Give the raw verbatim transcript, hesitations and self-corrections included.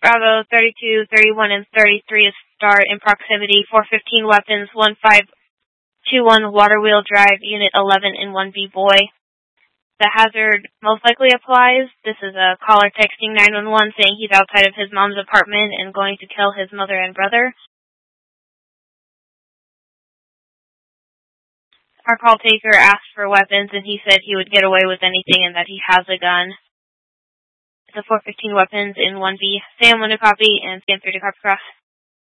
Bravo, thirty-two, thirty-one, and thirty-three is start in proximity. four fifteen weapons, one five two one water wheel drive, Unit eleven, and one B boy. The hazard most likely applies. This is a caller texting nine one one saying he's outside of his mom's apartment and going to kill his mother and brother. Our call taker asked for weapons, and he said he would get away with anything and that he has a gun. The four fifteen weapons in one B. Sam, one to copy, and scan through to copy cross.